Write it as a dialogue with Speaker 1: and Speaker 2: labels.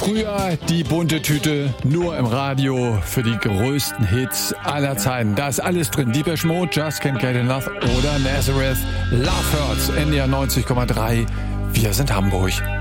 Speaker 1: Früher die bunte Tüte, nur im Radio für die größten Hits aller Zeiten. Da ist alles drin. Depeche Mode, Just Can't Get Enough oder Nazareth, Love Hurts, NDR 90,3. Wir sind Hamburg.